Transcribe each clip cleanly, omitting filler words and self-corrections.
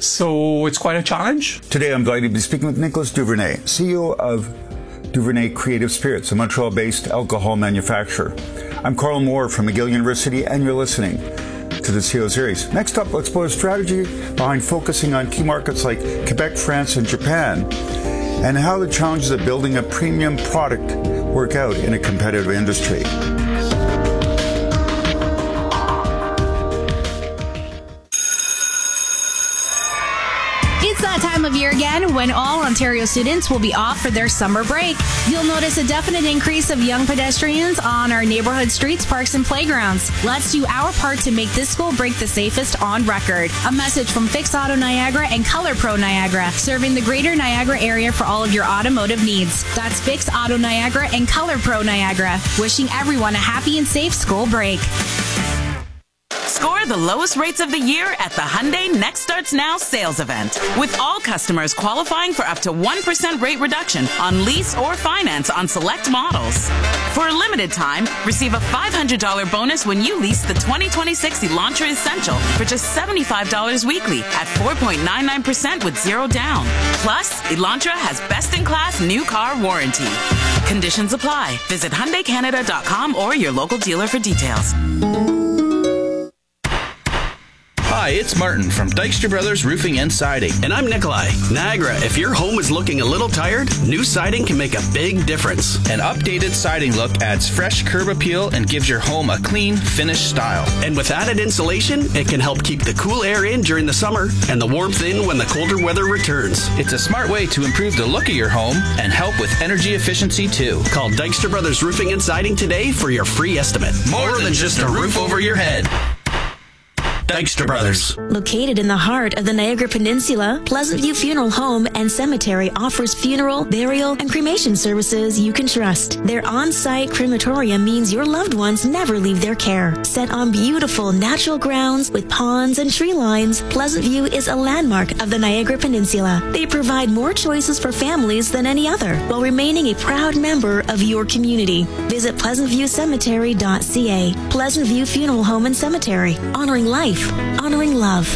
So it's quite a challenge. Today I'm delighted to be speaking with Nicholas Duvernay, CEO of Duvernay Creative Spirits, a Montreal-based alcohol manufacturer. I'm Carl Moore from McGill University, and you're listening to the CEO series. Next up, let's explore strategy behind focusing on key markets like Quebec, France, and Japan, and how the challenges of building a premium product work out in a competitive industry. It's that time of year again when all Ontario students will be off for their summer break. You'll notice a definite increase of young pedestrians on our neighborhood streets, parks, and playgrounds. Let's do our part to make this school break the safest on record. A message from Fix Auto Niagara and Color Pro Niagara, serving the greater Niagara area for all of your automotive needs. That's Fix Auto Niagara and Color Pro Niagara, wishing everyone a happy and safe school break. Score the lowest rates of the year at the Hyundai Next Starts Now sales event, with all customers qualifying for up to 1% rate reduction on lease or finance on select models. For a limited time, receive a $500 bonus when you lease the 2026 Elantra Essential for just $75 weekly at 4.99% with zero down. Plus, Elantra has best-in-class new car warranty. Conditions apply. Visit HyundaiCanada.com or your local dealer for details. Hi, it's Martin from Dykstra Brothers Roofing and Siding. And I'm Nikolai. Niagara, if your home is looking a little tired, new siding can make a big difference. An updated siding look adds fresh curb appeal and gives your home a clean, finished style. And with added insulation, it can help keep the cool air in during the summer and the warmth in when the colder weather returns. It's a smart way to improve the look of your home and help with energy efficiency too. Call Dykstra Brothers Roofing and Siding today for your free estimate. More than just a roof over your head. Dykstra Brothers. Located in the heart of the Niagara Peninsula, Pleasant View Funeral Home and Cemetery offers funeral, burial, and cremation services you can trust. Their on-site crematorium means your loved ones never leave their care. Set on beautiful natural grounds with ponds and tree lines, Pleasant View is a landmark of the Niagara Peninsula. They provide more choices for families than any other, while remaining a proud member of your community. Visit pleasantviewcemetery.ca. Pleasant View Funeral Home and Cemetery, honoring life, honoring love.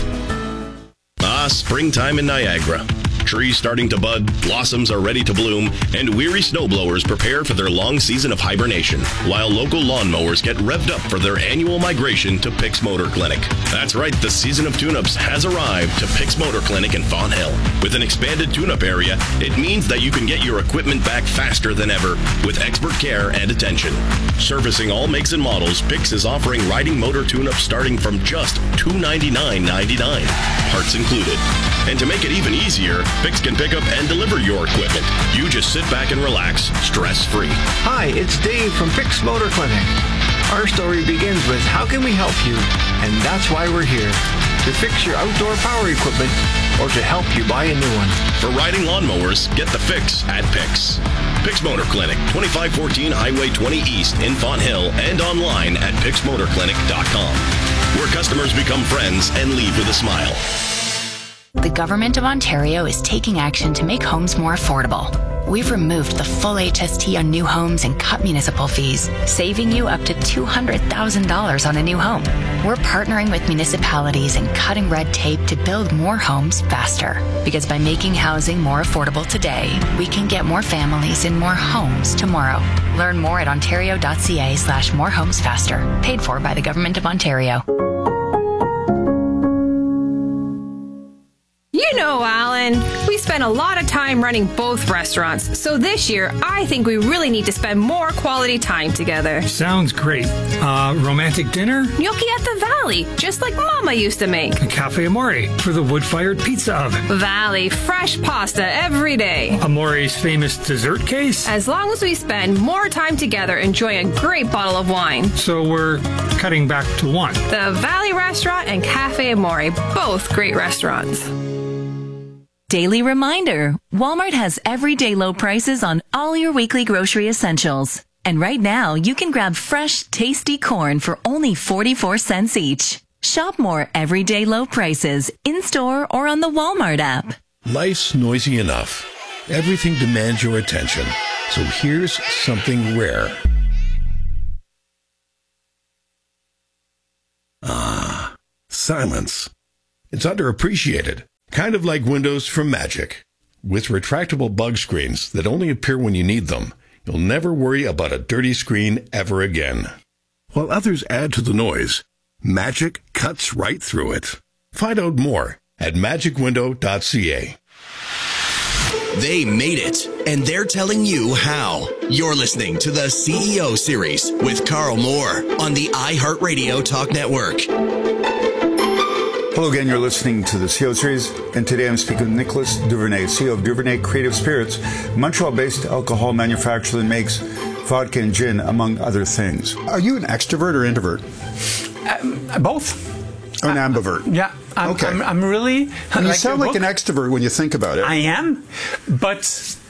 Springtime in Niagara. Trees starting to bud, blossoms are ready to bloom, and weary snowblowers prepare for their long season of hibernation, while local lawnmowers get revved up for their annual migration to Pix Motor Clinic. That's right, the season of tune-ups has arrived to Pix Motor Clinic in Fawn Hill. With an expanded tune-up area, it means that you can get your equipment back faster than ever with expert care and attention. Servicing all makes and models, Pix is offering riding motor tune-ups starting from just $299.99, parts included. And to make it even easier, Pix can pick up and deliver your equipment. You just sit back and relax, stress-free. Hi, it's Dave from Pix Motor Clinic. Our story begins with how can we help you? And that's why we're here. To fix your outdoor power equipment or to help you buy a new one. For riding lawnmowers, get the fix at Pix. Pix Motor Clinic, 2514 Highway 20 East in Fawn Hill, and online at pixmotorclinic.com, where customers become friends and leave with a smile. The Government of Ontario is taking action to make homes more affordable. We've removed the full HST on new homes and cut municipal fees, saving you up to $200,000 on a new home. We're partnering with municipalities and cutting red tape to build more homes faster. Because by making housing more affordable today, we can get more families in more homes tomorrow. Learn more at ontario.ca/morehomesfaster. Paid for by the Government of Ontario. You know, Alan, we spend a lot of time running both restaurants, so this year I think we really need to spend more quality time together. Sounds great. Romantic dinner? Gnocchi at the Valley, just like Mama used to make. A Cafe Amore for the wood-fired pizza oven. Valley, fresh pasta every day. Amore's famous dessert case? As long as we spend more time together enjoying a great bottle of wine. So we're cutting back to one. The Valley Restaurant and Cafe Amore, both great restaurants. Daily reminder, Walmart has everyday low prices on all your weekly grocery essentials. And right now, you can grab fresh, tasty corn for only 44 cents each. Shop more everyday low prices in-store or on the Walmart app. Life's noisy enough. Everything demands your attention. So here's something rare. Silence. It's underappreciated. Kind of like windows from Magic. With retractable bug screens that only appear when you need them, you'll never worry about a dirty screen ever again. While others add to the noise, Magic cuts right through it. Find out more at magicwindow.ca. They made it, and they're telling you how. You're listening to the CEO Series with Carl Moore on the iHeartRadio Talk Network. Hello again, you're listening to the CEO Series, and today I'm speaking with Nicolas Duvernay, CEO of Duvernay Creative Spirits, Montreal-based alcohol manufacturer that makes vodka and gin, among other things. Are you an extrovert or introvert? Both. An ambivert? Yeah. I'm really... And you sound like an extrovert when you think about it. I am, but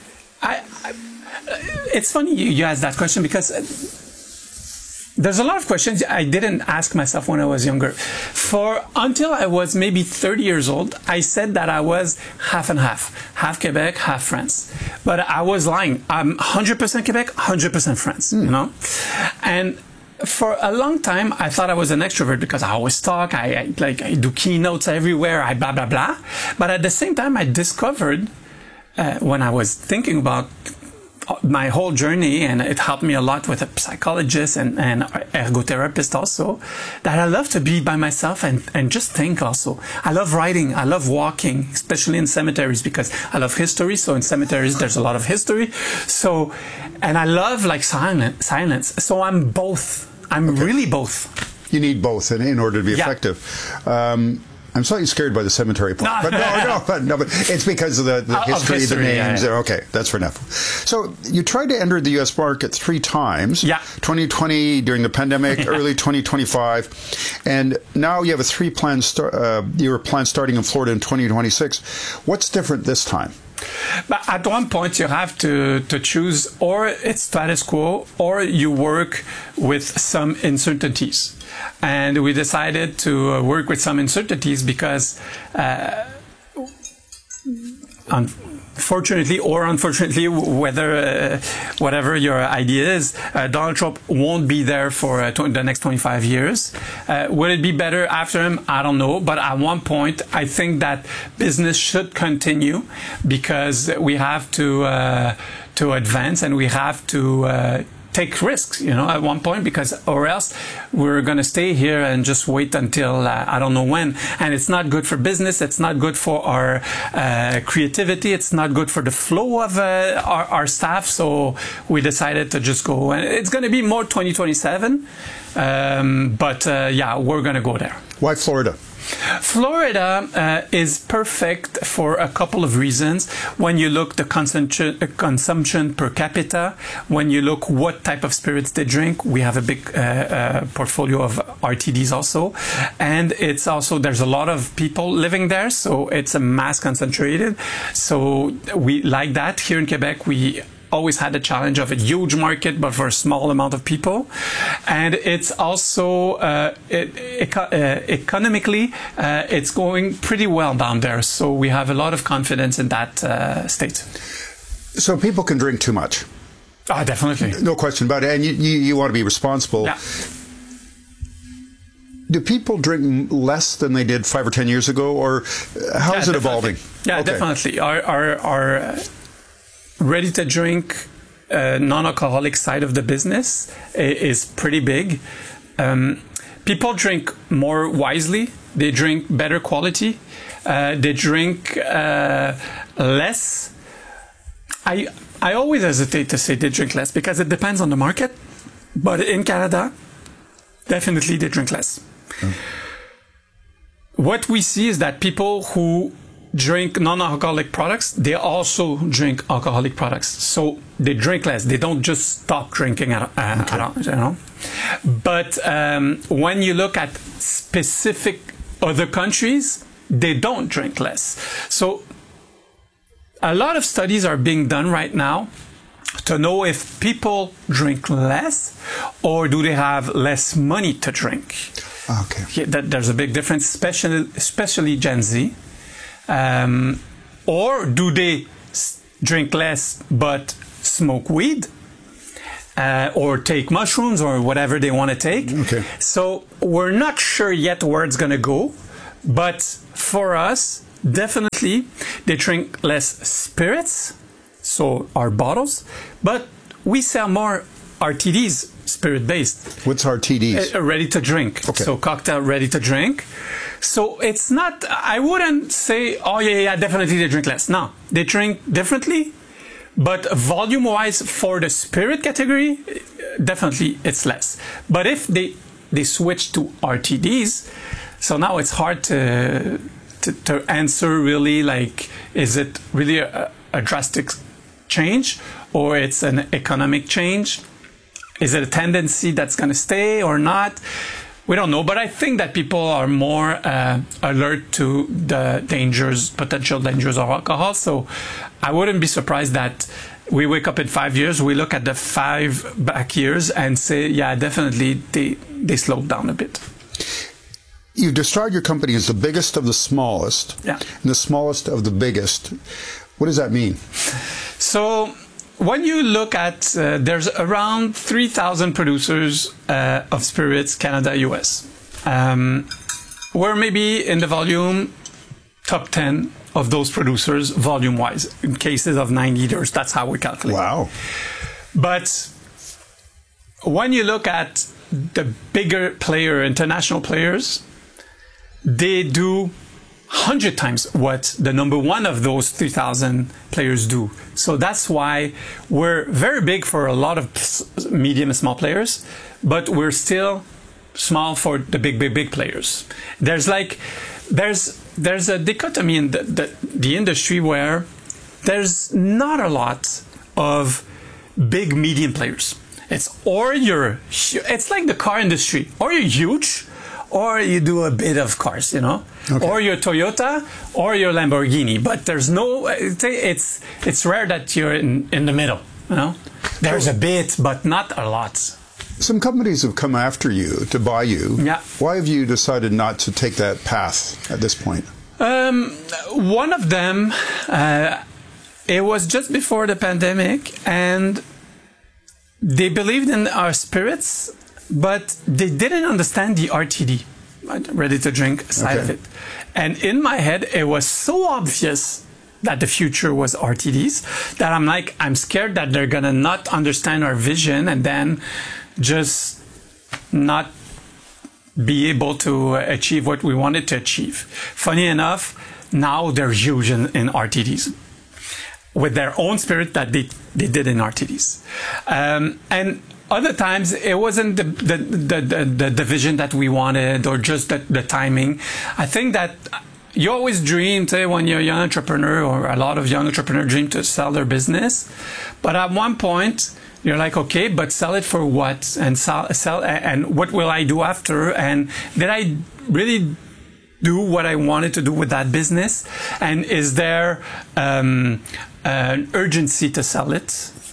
it's funny you asked that question because there's a lot of questions I didn't ask myself when I was younger. Until I was maybe 30 years old, I said that I was half and half Quebec, half France. But I was lying. I'm 100% Quebec, 100% France, you know? And for a long time, I thought I was an extrovert because I always talk, I do keynotes everywhere, I blah, blah, blah. But at the same time, I discovered when I was thinking about my whole journey, and it helped me a lot with a psychologist and ergotherapist also, that I love to be by myself and just think also. I love writing, I love walking, especially in cemeteries because I love history. So in cemeteries, there's a lot of history. So, and I love like silence. So I'm both. I'm really both. You need both in order to be effective. I'm slightly scared by the cemetery part, but no, but it's because of the history, the names. Yeah. Okay, that's fair enough. So you tried to enter the U.S. market 3 times. Yeah. 2020 during the pandemic, early 2025, and now you have a 3-plan starting in Florida in 2026. What's different this time? But at one point, you have to choose, or it's status quo, or you work with some uncertainties. And we decided to work with some uncertainties because, unfortunately or unfortunately, whatever your idea is, Donald Trump won't be there for the next 25 years. Will it be better after him? I don't know. But at one point, I think that business should continue because we have to advance and we have to take risks, at one point, or else we're going to stay here and just wait until I don't know when. And it's not good for business. It's not good for our creativity. It's not good for the flow of our staff. So we decided to just go. And it's going to be more 2027. But we're going to go there. Why Florida? Florida is perfect for a couple of reasons. When you look the consumption per capita, when you look what type of spirits they drink, we have a big portfolio of RTDs also, and it's also there's a lot of people living there, so it's a mass concentrated. So we like that. Here in Quebec, we always had the challenge of a huge market, but for a small amount of people. And it's also, economically, it's going pretty well down there. So we have a lot of confidence in that state. So people can drink too much? Definitely. No question about it. And you want to be responsible. Yeah. Do people drink less than they did 5 or 10 years ago? Or how is it evolving? Yeah, definitely. Our ready-to-drink, non-alcoholic side of the business is pretty big. People drink more wisely. They drink better quality. They drink less. I always hesitate to say they drink less because it depends on the market. But in Canada, definitely they drink less. What we see is that people who drink non-alcoholic products, they also drink alcoholic products. So they drink less. They don't just stop drinking at all, But when you look at specific other countries, they don't drink less. So a lot of studies are being done right now to know if people drink less or do they have less money to drink. Okay. There's a big difference, especially Gen Z. Or do they drink less but smoke weed or take mushrooms or whatever they want to take? Okay. So we're not sure yet where it's going to go. But for us, definitely they drink less spirits, so our bottles, but we sell more RTDs, spirit-based. What's RTDs? Ready to drink. Okay. So cocktail ready to drink. So it's not, I wouldn't say, oh yeah, definitely they drink less. No, they drink differently, but volume-wise for the spirit category, definitely it's less. But if they switch to RTDs, so now it's hard to answer really, like, is it really a drastic change or it's an economic change? Is it a tendency that's going to stay or not? We don't know, but I think that people are more alert to the potential dangers of alcohol. So I wouldn't be surprised that we wake up in 5 years, we look at the 5 back years and say, yeah, definitely they slowed down a bit. You've described your company as the biggest of the smallest, and the smallest of the biggest. What does that mean? So when you look at, there's around 3,000 producers of spirits, Canada, US. We're maybe in the volume top 10 of those producers, volume-wise, in cases of 9 liters. That's how we calculate. Wow. But when you look at the bigger player, international players, they do 100 times what the number one of those 3,000 players do. So that's why we're very big for a lot of medium and small players, but we're still small for the big players. There's a dichotomy in the industry where there's not a lot of big medium players. It's like the car industry, or you're huge, or you do a bit of cars, you know, or you're Toyota, or you're Lamborghini. But there's no, it's rare that you're in the middle, you know. There's a bit, but not a lot. Some companies have come after you to buy you. Yeah. Why have you decided not to take that path at this point? One of them, it was just before the pandemic, and they believed in our spirits, but they didn't understand the RTD, ready to drink side of it. And in my head, it was so obvious that the future was RTDs that I'm scared that they're gonna not understand our vision and then just not be able to achieve what we wanted to achieve. Funny enough, now they're huge in RTDs with their own spirit that they did in RTDs. And other times it wasn't the vision that we wanted or just the timing. I think that you always dream, say, when you're a young entrepreneur, or a lot of young entrepreneurs dream to sell their business. But at one point, you're like, okay, but sell it for what? And sell, and what will I do after? And did I really do what I wanted to do with that business? And is there an urgency to sell it?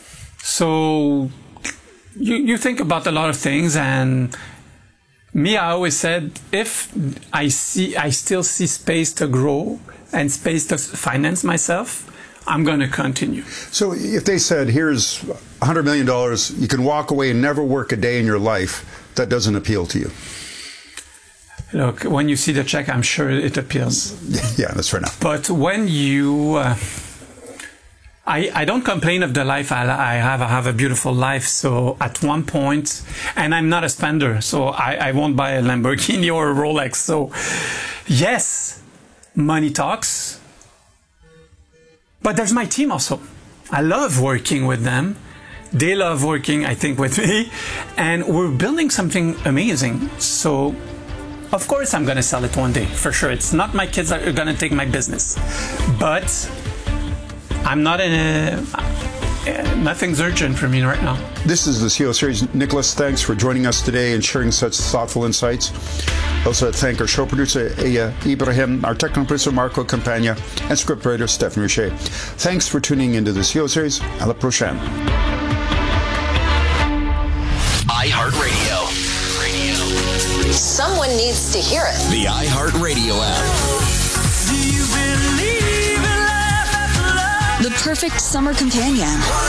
So you think about a lot of things, and me, I always said, if I still see space to grow and space to finance myself, I'm going to continue. So if they said, here's $100 million, you can walk away and never work a day in your life, that doesn't appeal to you? Look, when you see the check, I'm sure it appeals. Yeah, that's fair enough. But when you... I don't complain of the life I have. I have a beautiful life. So at one point, and I'm not a spender, so I won't buy a Lamborghini or a Rolex. So yes, money talks. But there's my team also. I love working with them. They love working, I think, with me. And we're building something amazing. So of course I'm going to sell it one day, for sure. It's not my kids that are going to take my business. But I'm not in nothing's urgent for me right now. This is the CEO Series. Nicholas, thanks for joining us today and sharing such thoughtful insights. Also thank our show producer, Aya Ibrahim, our technical producer, Marco Campagna, and scriptwriter, Stephanie Richer. Thanks for tuning into the CEO Series. À la prochaine. iHeartRadio. Someone needs to hear it. The iHeartRadio app. The perfect summer companion.